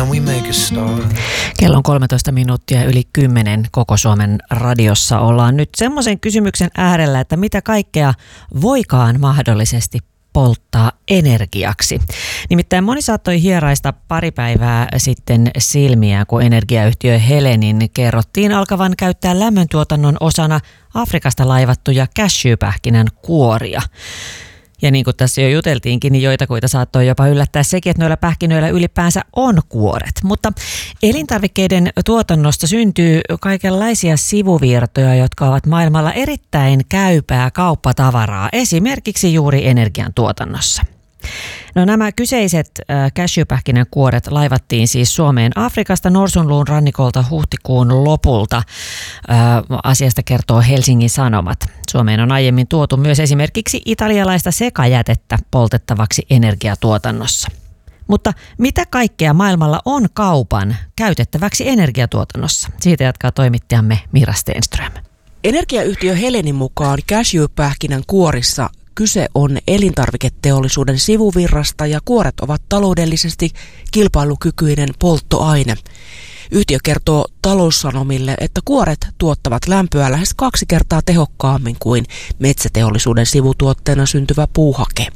and we make a start. Kello on 13 minuuttia yli 10 koko Suomen radiossa. Ollaan nyt semmoisen kysymyksen äärellä, että mitä kaikkea voikaan mahdollisesti polttaa energiaksi. Nimittäin moni saattoi hieraista pari päivää sitten silmiään, kun energiayhtiö Helenin kerrottiin alkavan käyttää lämmöntuotannon osana Afrikasta laivattuja cashewpähkinän kuoria. Ja niin kuin tässä jo juteltiinkin, niin joitakuita saattoi jopa yllättää sekin, että noilla pähkinöillä ylipäänsä on kuoret. Mutta elintarvikkeiden tuotannosta syntyy kaikenlaisia sivuvirtoja, jotka ovat maailmalla erittäin käypää kauppatavaraa, esimerkiksi juuri energiantuotannossa. No nämä kyseiset cashewpähkinän kuoret laivattiin siis Suomeen Afrikasta Norsunluun rannikolta huhtikuun lopulta. Asiasta kertoo Helsingin Sanomat. Suomeen on aiemmin tuotu myös esimerkiksi italialaista sekajätettä poltettavaksi energiatuotannossa. Mutta mitä kaikkea maailmalla on kaupan käytettäväksi energiatuotannossa? Siitä jatkaa toimittajamme Mira Stenström. Energiayhtiö Helenin mukaan cashewpähkinän kuorissa kyse on elintarviketeollisuuden sivuvirrasta ja kuoret ovat taloudellisesti kilpailukykyinen polttoaine. Yhtiö kertoo Taloussanomille, että kuoret tuottavat lämpöä lähes 2 kertaa tehokkaammin kuin metsäteollisuuden sivutuotteena syntyvä puuhake.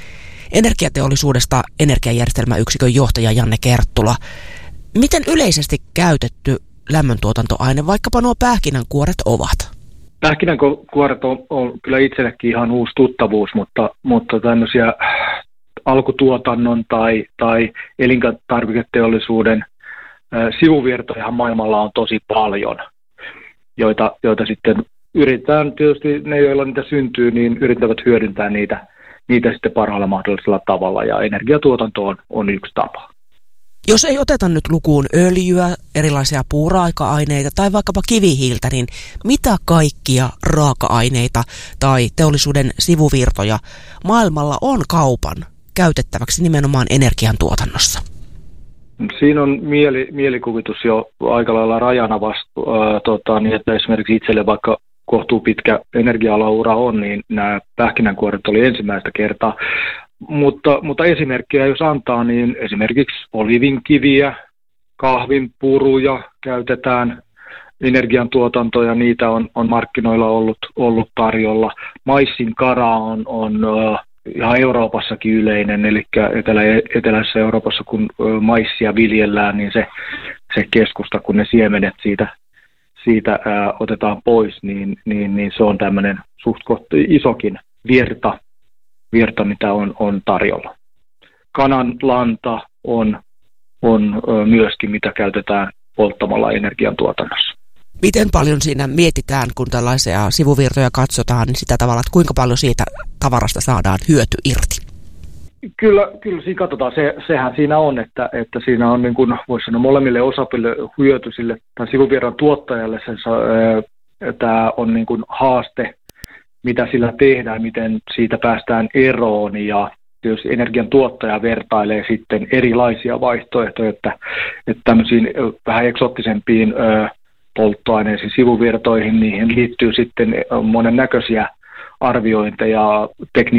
Energiateollisuudesta energiajärjestelmäyksikön johtaja Janne Kerttula. Miten yleisesti käytetty lämmöntuotantoaine vaikkapa nuo pähkinänkuoret ovat? Pähkinänkuoret on kyllä itsellekin ihan uusi tuttavuus, mutta tämmöisiä alkutuotannon tai elintarviketeollisuuden sivuvirtoja maailmalla on tosi paljon, joita sitten yritetään, tietysti ne, joilla niitä syntyy, niin yrittävät hyödyntää niitä sitten parhaalla mahdollisella tavalla, ja energiatuotanto on yksi tapa. Jos ei oteta nyt lukuun öljyä, erilaisia puuraaka-aineita tai vaikkapa kivihiiltä, niin mitä kaikkia raaka-aineita tai teollisuuden sivuvirtoja maailmalla on kaupan käytettäväksi nimenomaan energiantuotannossa? Siinä on mielikuvitus jo aika lailla rajana niin että esimerkiksi itselle vaikka kohtuu pitkä energia-alaura on, niin nämä pähkinänkuoret oli ensimmäistä kertaa. Mutta esimerkkejä jos antaa, niin esimerkiksi olivinkiviä, kahvinpuruja käytetään energiantuotantoja, niitä on markkinoilla ollut tarjolla. Maissin kara on ihan Euroopassakin yleinen, eli eteläisessä Euroopassa kun maissia viljellään, niin se keskusta, kun ne siemenet siitä otetaan pois, niin se on tämmöinen suht isokin virta, mitä on tarjolla. Kananlanta on myöskin, mitä käytetään polttamalla energiantuotannossa. Miten paljon siinä mietitään, kun tällaisia sivuvirtoja katsotaan, niin sitä tavalla, että kuinka paljon siitä tavarasta saadaan hyöty irti? Kyllä siinä katsotaan. Sehän siinä on, että siinä on, niin kuin voisi sanoa, molemmille osapuolille hyöty sille tai sivuvirran tuottajalle. Tämä on niin kuin haaste, mitä sillä tehdään, miten siitä päästään eroon, ja tietysti energian tuottaja vertailee sitten erilaisia vaihtoehtoja, että tämmöisiin vähän eksoottisempiin polttoaineisiin, sivuvirtoihin, niihin liittyy sitten monennäköisiä arviointeja,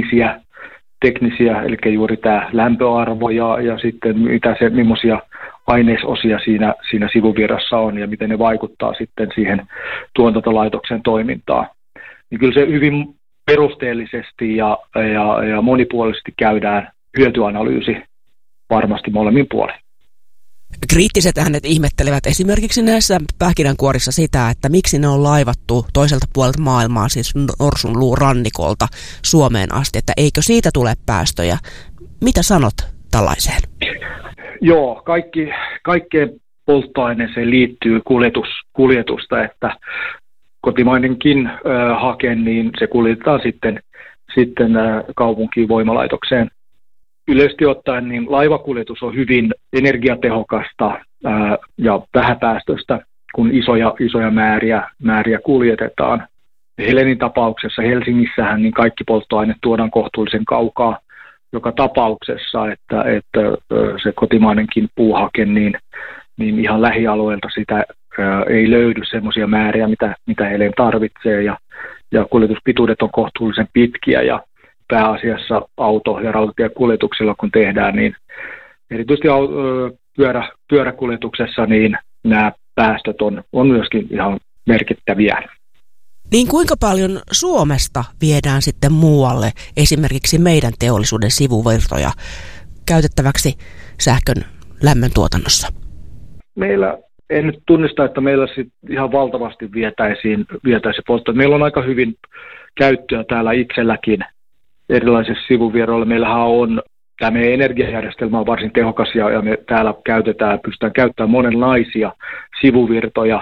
teknisiä, eli juuri tämä lämpöarvo ja sitten millaisia ainesosia siinä sivuvirrassa on ja miten ne vaikuttaa sitten siihen tuotantolaitoksen toimintaan. Niin kyllä se hyvin perusteellisesti ja monipuolisesti käydään hyötyanalyysi varmasti molemmin puolin. Kriittiset äänet ihmettelevät esimerkiksi näissä pähkinänkuorissa sitä, että miksi ne on laivattu toiselta puolelta maailmaa, siis Norsunluun rannikolta Suomeen asti, että eikö siitä tule päästöjä. Mitä sanot tällaiseen? Joo, kaikkeen polttoaineeseen liittyy kuljetusta, että kotimainenkin hake, niin se kuljetetaan sitten kaupunkiin voimalaitokseen. Yleisesti ottaen niin laivakuljetus on hyvin energiatehokasta ja vähäpäästöistä, kun isoja määriä kuljetetaan. Helenin tapauksessa Helsingissähän niin kaikki polttoaineet tuodaan kohtuullisen kaukaa joka tapauksessa, että se kotimainenkin puuhake, niin ihan lähialueelta sitä ei löydy semmoisia määriä, mitä Helen tarvitsee, ja kuljetuspituudet on kohtuullisen pitkiä, ja pääasiassa auto- ja rautatiekuljetuksilla kun tehdään, niin erityisesti pyöräkuljetuksessa, niin nämä päästöt on myöskin ihan merkittäviä. Niin kuinka paljon Suomesta viedään sitten muualle esimerkiksi meidän teollisuuden sivuvirtoja käytettäväksi sähkön lämmön tuotannossa? Meillä en nyt tunnista, että meillä ihan valtavasti vietäisiin polttoa. Meillä on aika hyvin käyttöä täällä itselläkin erilaisissa sivuvirroilla. Meillähän on, tämä meidän energiajärjestelmä on varsin tehokas ja me täällä pystytään käyttämään monenlaisia sivuvirtoja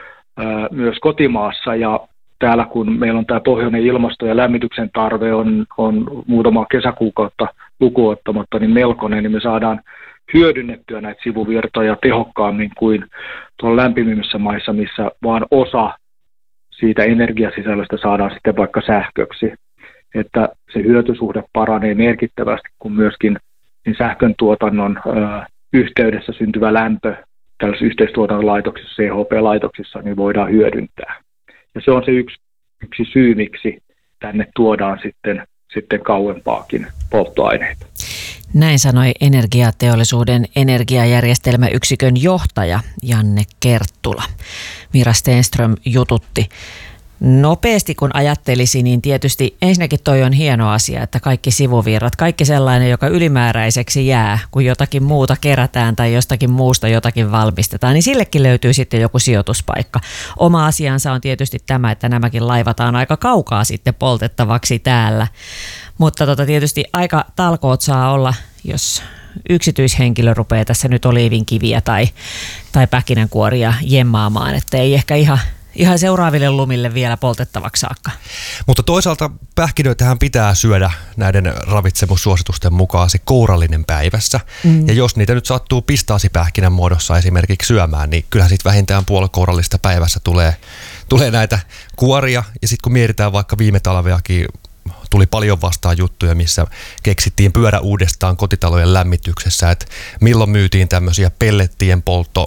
myös kotimaassa. Ja täällä kun meillä on tämä pohjoinen ilmasto ja lämmityksen tarve on muutama kesäkuukautta lukuun ottamatta niin melkoinen, niin me saadaan hyödynnettyä näitä sivuvirtoja tehokkaammin kuin tuolla lämpimimmissä maissa, missä vaan osa siitä energiasisällöstä saadaan sitten vaikka sähköksi. Että se hyötysuhde paranee merkittävästi, kun myöskin niin sähkön tuotannon yhteydessä syntyvä lämpö tällaisissa yhteistuotantolaitoksissa, CHP-laitoksissa, niin voidaan hyödyntää. Ja se on se yksi syy, miksi tänne tuodaan sitten kauempaakin polttoaineita. Näin sanoi Energiateollisuuden energiajärjestelmäyksikön johtaja Janne Kerttula. Mira Stenström jututti. Nopeasti kun ajattelisi, niin tietysti ensinnäkin toi on hieno asia, että kaikki sivuvirrat, kaikki sellainen, joka ylimääräiseksi jää, kun jotakin muuta kerätään tai jostakin muusta jotakin valmistetaan, niin sillekin löytyy sitten joku sijoituspaikka. Oma asiansa on tietysti tämä, että nämäkin laivataan aika kaukaa sitten poltettavaksi täällä. Mutta tietysti aika talkoot saa olla, jos yksityishenkilö rupeaa tässä nyt oliivinkiviä tai pähkinänkuoria jemmaamaan, että ei ehkä ihan seuraaville lumille vielä poltettavaksi saakka. Mutta toisaalta pähkinöitähän pitää syödä näiden ravitsemussuositusten mukaan se kourallinen päivässä. Ja jos niitä nyt sattuu pistaasipähkinän muodossa esimerkiksi syömään, niin kyllähän sitten vähintään puolikourallista päivässä tulee näitä kuoria. Ja sitten kun mietitään vaikka viime talveakin, tuli paljon vastaan juttuja, missä keksittiin pyörä uudestaan kotitalojen lämmityksessä, että milloin myytiin tämmöisiä pellettien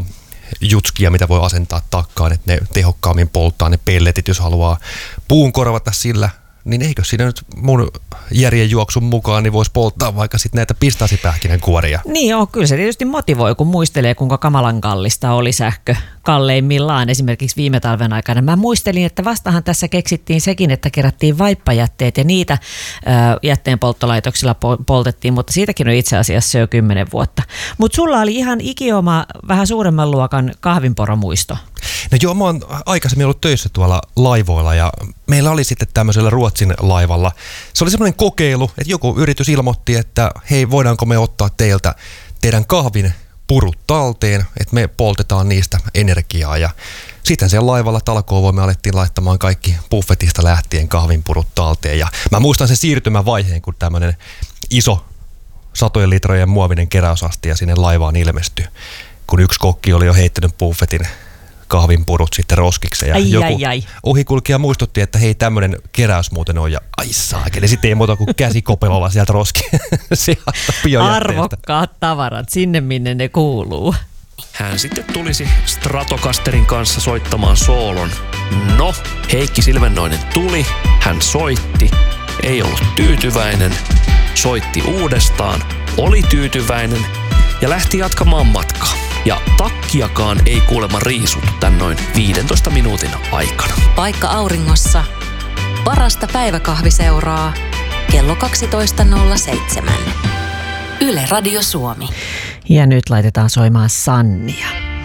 jutskia, mitä voi asentaa takkaan, että ne tehokkaammin polttaa ne pelletit, jos haluaa puun korvata sillä, niin eikö siinä nyt mun järjenjuoksun mukaan niin voisi polttaa vaikka sitten näitä pistaasipähkinänkuoria? Niin joo, kyllä se tietysti motivoi, kun muistelee, kuinka kamalan kallista oli sähkö kalleimmillaan esimerkiksi viime talven aikana. Mä muistelin, että vastahan tässä keksittiin sekin, että kerättiin vaippajätteet ja niitä jätteenpolttolaitoksilla poltettiin, mutta siitäkin on itse asiassa jo 10 vuotta. Mutta sulla oli ihan ikioma vähän suuremman luokan kahvinporomuisto. No joo, mä oon aikaisemmin ollut töissä tuolla laivoilla ja meillä oli sitten tämmöisellä Ruotsin laivalla. Se oli semmoinen kokeilu, että joku yritys ilmoitti, että hei, voidaanko me ottaa teidän kahvin purut talteen, että me poltetaan niistä energiaa. Ja sitten siellä laivalla talkoovoimme alettiin laittamaan kaikki buffetista lähtien kahvinpurut talteen. Ja mä muistan sen siirtymävaiheen, kun tämmöinen iso 100 litrojen muovinen keräysastia sinne laivaan ilmestyi, kun yksi kokki oli jo heittänyt buffetin kahvinpurut sitten roskiksi ja joku ohikulkija muistutti, että hei, tämmöinen keräys muuten on ja ai saakeli, sitten ei muuta kuin käsikopelolla sieltä roski sieltä biojätteestä. Arvokkaat tavarat sinne, minne ne kuuluu. Hän sitten tulisi Stratocasterin kanssa soittamaan soolon. No, Heikki Silvennoinen tuli, hän soitti, ei ollut tyytyväinen, soitti uudestaan, oli tyytyväinen ja lähti jatkamaan matkaa. Ja takkiakaan ei kuulemma riisuttu tän noin 15 minuutin aikana. Paikka auringossa. Parasta päiväkahviseuraa. Kello 12.07. Yle Radio Suomi. Ja nyt laitetaan soimaan Sannia.